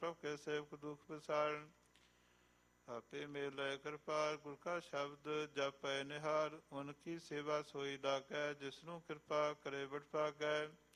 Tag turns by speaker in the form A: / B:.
A: ਪ੍ਰਭ ਕੇ ਸੇਵਕ ਦੁਖ ਵਿਸਾਰਨ। ਆਪੇ ਮੇਲੇ ਕਿਰਪਾਲ ਗੁਰ ਕਾ ਸ਼ਬਦ ਜਪੈ ਨਿਹਾਰ। ਉਨ ਕੀ ਸੇਵਾ ਸੋਈ ਲਾਗੈ, ਜਿਸਨੂੰ ਕਿਰਪਾ ਕਰੇ ਬੜ ਭਾਗੈ।